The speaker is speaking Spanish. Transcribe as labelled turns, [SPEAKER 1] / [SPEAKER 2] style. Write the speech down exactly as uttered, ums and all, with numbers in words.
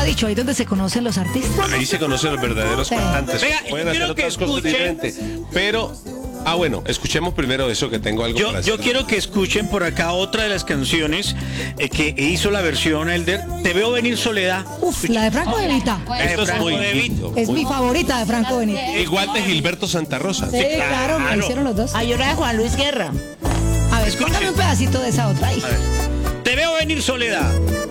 [SPEAKER 1] dicho, ahí donde se conocen los artistas.
[SPEAKER 2] Ahí se conocen los verdaderos
[SPEAKER 1] Sí.
[SPEAKER 2] cantantes.
[SPEAKER 3] Venga,
[SPEAKER 2] Pueden
[SPEAKER 3] yo
[SPEAKER 2] hacer
[SPEAKER 3] quiero que
[SPEAKER 2] otras cosas
[SPEAKER 3] escuchen.
[SPEAKER 2] diferentes. Pero, ah, bueno, escuchemos primero eso que tengo algo
[SPEAKER 3] Yo,
[SPEAKER 2] para
[SPEAKER 3] yo
[SPEAKER 2] decir.
[SPEAKER 3] quiero que escuchen por acá otra de las canciones eh, que hizo la versión Elder. Te veo venir Soledad.
[SPEAKER 1] Uf, la de Franco de Vita.
[SPEAKER 2] Esto es
[SPEAKER 3] Franco
[SPEAKER 2] muy
[SPEAKER 3] de
[SPEAKER 2] lindo.
[SPEAKER 1] Es
[SPEAKER 2] muy-
[SPEAKER 1] mi favorita de Franco Benítez.
[SPEAKER 2] Igual de Gilberto Santa Rosa.
[SPEAKER 1] Sí, claro, me hicieron los dos.
[SPEAKER 4] Ay, ahora de Juan Luis Guerra.
[SPEAKER 1] A ver,
[SPEAKER 3] Escuche.
[SPEAKER 1] póngame un pedacito de esa otra ahí.
[SPEAKER 3] Te veo venir Soledad.